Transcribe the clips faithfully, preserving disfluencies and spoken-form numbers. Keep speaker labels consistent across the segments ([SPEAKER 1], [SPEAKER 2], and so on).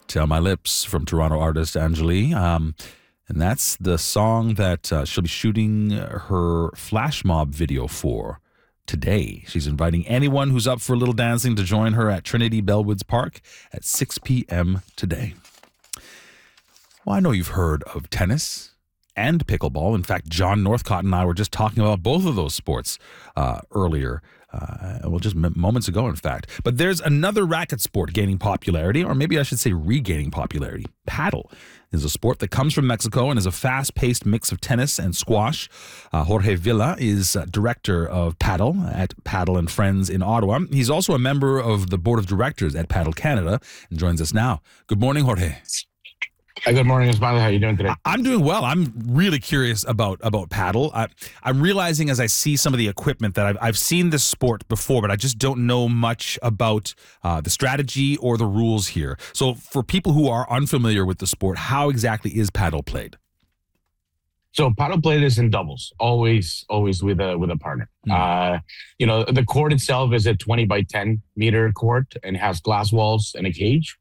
[SPEAKER 1] Put On My Lips from Toronto artist Angeli. Um, and that's the song that uh, she'll be shooting her flash mob video for today. She's inviting anyone who's up for a little dancing to join her at Trinity Bellwoods Park at six p.m. today. Well, I know you've heard of tennis and pickleball. In fact, John Northcott and I were just talking about both of those sports uh, earlier. Uh, well, just moments ago, in fact. But there's another racket sport gaining popularity, or maybe I should say regaining popularity. Paddle is a sport that comes from Mexico and is a fast-paced mix of tennis and squash. Uh, Jorge Villa is uh, director of Paddle at Paddle and Friends in Ottawa. He's also a member of the board of directors at Paddle Canada and joins us now. Good morning, Jorge.
[SPEAKER 2] Hi, good morning, Smiley. How are you doing today?
[SPEAKER 1] I'm doing well. I'm really curious about about paddle. I, I'm realizing as I see some of the equipment that I've, I've seen this sport before, but I just don't know much about uh, the strategy or the rules here. So for people who are unfamiliar with the sport, how exactly is paddle played?
[SPEAKER 2] So paddle played is in doubles, always, always with a with a partner. Mm. Uh, you know, the court itself is a twenty by ten meter court and has glass walls and a cage.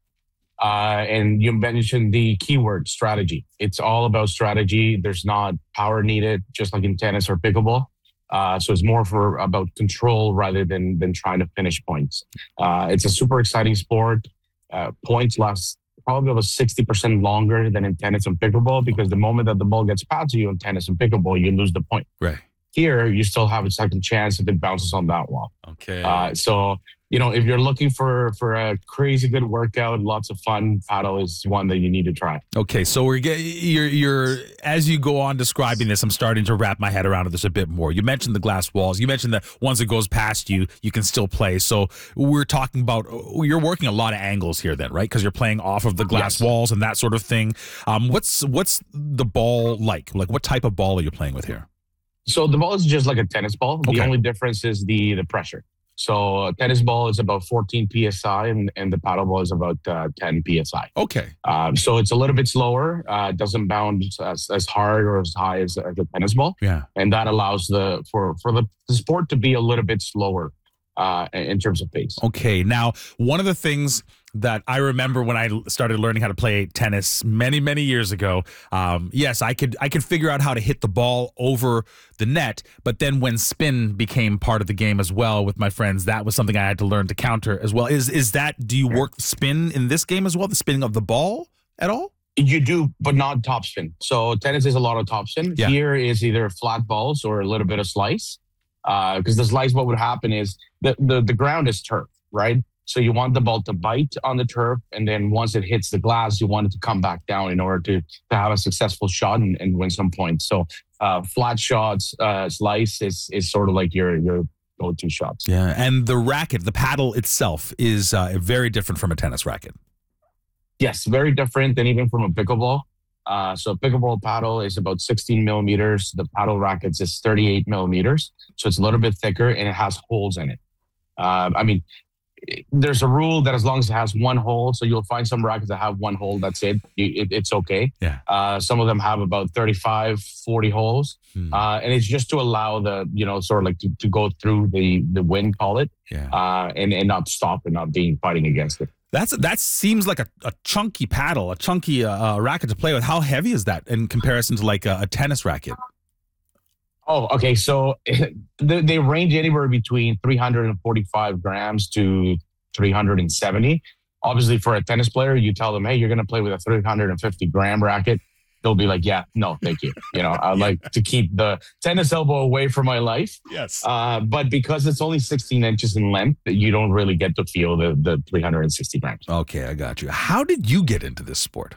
[SPEAKER 2] Uh, and you mentioned the keyword strategy. It's all about strategy. There's not power needed, just like in tennis or pickleball. Uh, so it's more for about control rather than than trying to finish points. Uh, it's a super exciting sport. Uh, points last probably about sixty percent longer than in tennis and pickleball because the moment that the ball gets past you in tennis and pickleball, you lose the point.
[SPEAKER 1] Right.
[SPEAKER 2] Here, you still have a second chance if it bounces on that wall.
[SPEAKER 1] Okay.
[SPEAKER 2] Uh, so, you know, if you're looking for for a crazy good workout, lots of fun, paddle is one that you need to try.
[SPEAKER 1] Okay, so we're get, you're you're as you go on describing this, I'm starting to wrap my head around this a bit more. You mentioned the glass walls. You mentioned that once it goes past you, you can still play. So we're talking about you're working a lot of angles here, then, right? Because you're playing off of the glass yes. walls and that sort of thing. Um, what's what's the ball like? Like, what type of ball are you playing with here?
[SPEAKER 2] So the ball is just like a tennis ball.
[SPEAKER 1] Okay.
[SPEAKER 2] The only difference is the the pressure. So a tennis ball is about fourteen P S I and, and the paddle ball is about uh, ten P S I.
[SPEAKER 1] Okay.
[SPEAKER 2] Um, so it's a little bit slower. Uh, it doesn't bounce as, as hard or as high as, as a tennis ball.
[SPEAKER 1] Yeah.
[SPEAKER 2] And that allows the for, for the, the sport to be a little bit slower uh, in terms of pace.
[SPEAKER 1] Okay. Now, one of the things that I remember when I started learning how to play tennis many, many years ago. Um, yes, I could I could figure out how to hit the ball over the net, but then when spin became part of the game as well with my friends, that was something I had to learn to counter as well. Is is that, do you work spin in this game as well, the spinning of the ball at all?
[SPEAKER 2] You do, but not topspin. So tennis is a lot of topspin.
[SPEAKER 1] Yeah.
[SPEAKER 2] Here is either flat balls or a little bit of slice. Because uh, the slice, what would happen is the, the, the ground is turf, right? So you want the ball to bite on the turf, and then once it hits the glass, you want it to come back down in order to, to have a successful shot and, and win some points. So uh, flat shots, uh, slice is is sort of like your your go-to shots.
[SPEAKER 1] Yeah, and the racket, the paddle itself, is uh, very different from a tennis racket.
[SPEAKER 2] Yes, very different than even from a pickleball. Uh, so pickleball paddle is about sixteen millimeters. The paddle rackets is thirty-eight millimeters. So it's a little bit thicker and it has holes in it. Uh, I mean, there's a rule that as long as it has one hole, so you'll find some rackets that have one hole, that's it, it it's okay.
[SPEAKER 1] Yeah.
[SPEAKER 2] Uh, some of them have about thirty-five, forty holes. Hmm. Uh, and it's just to allow the, you know, sort of like to, to go through the, the wind, call it,
[SPEAKER 1] yeah.
[SPEAKER 2] uh, and, and not stop and not being fighting against it.
[SPEAKER 1] That's That seems like a, a chunky paddle, a chunky uh, uh, racket to play with. How heavy is that in comparison to like a, a tennis racket?
[SPEAKER 2] Oh, okay. So they, they range anywhere between three hundred forty-five grams to three hundred seventy. Obviously, for a tennis player, you tell them, hey, you're going to play with a three hundred fifty gram racket. They'll be like, yeah, no, thank you. You know, I like to keep the tennis elbow away from my life.
[SPEAKER 1] Yes.
[SPEAKER 2] Uh, but because it's only sixteen inches in length, you don't really get to feel the, the three hundred sixty grams.
[SPEAKER 1] Okay, I got you. How did you get into this sport?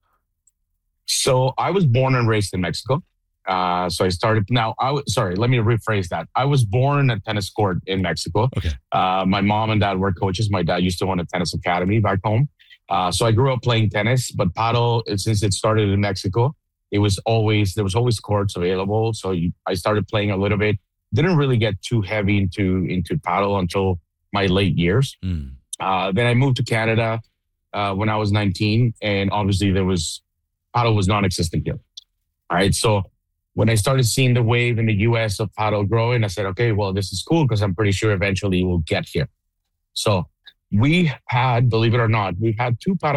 [SPEAKER 2] So I was born and raised in Mexico. Uh, so I started now. I was sorry. Let me rephrase that. I was born at tennis court in Mexico.
[SPEAKER 1] Okay.
[SPEAKER 2] Uh, my mom and dad were coaches. My dad used to own a tennis academy back home. Uh, so I grew up playing tennis, but paddle, since it started in Mexico, it was always there was always courts available. So you, I started playing a little bit. Didn't really get too heavy into into paddle until my late years. Mm. Uh, then I moved to Canada uh, when I was nineteen, and obviously there was paddle was non-existent here. All right, so when I started seeing the wave in the U S of paddle growing, I said, okay, well, this is cool because I'm pretty sure eventually we'll get here. So we had, believe it or not, we've had two paddle